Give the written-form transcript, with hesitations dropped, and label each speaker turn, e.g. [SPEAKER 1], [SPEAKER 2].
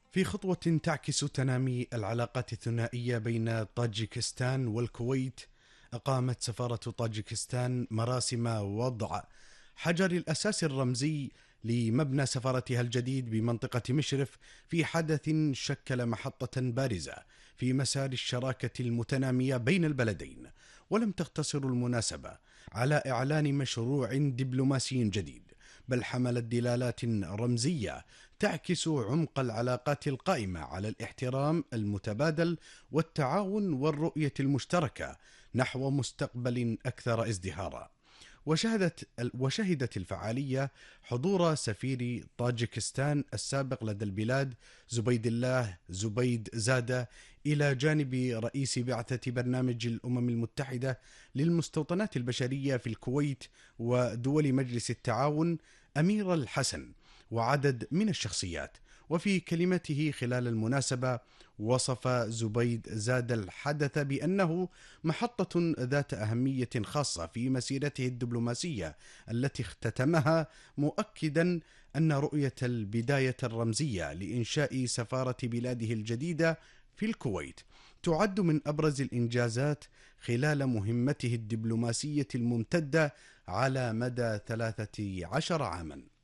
[SPEAKER 1] في خطوة تعكس تنامي العلاقات الثنائية بين طاجيكستان والكويت، أقامت سفارة طاجيكستان مراسم وضع حجر الأساس الرمزي لمبنى سفارتها الجديد بمنطقة مشرف، في حدث شكل محطة بارزة في مسار الشراكة المتنامية بين البلدين. ولم تقتصر المناسبة على إعلان مشروع دبلوماسي جديد، بل حملت دلالات رمزية تعكس عمق العلاقات القائمة على الاحترام المتبادل والتعاون والرؤية المشتركة نحو مستقبل أكثر ازدهارا. وشهدت الفعالية حضور سفير طاجكستان السابق لدى البلاد زبيد الله زبيد زادة، إلى جانب رئيس بعثة برنامج الأمم المتحدة للمستوطنات البشرية في الكويت ودول مجلس التعاون أمير الحسن، وعدد من الشخصيات. وفي كلمته خلال المناسبة، وصف زبيد زاد الحدث بأنه محطة ذات أهمية خاصة في مسيرته الدبلوماسية التي اختتمها، مؤكدا أن رؤية البداية الرمزية لإنشاء سفارة بلاده الجديدة في الكويت تعد من أبرز الإنجازات خلال مهمته الدبلوماسية الممتدة على مدى 13 عاما.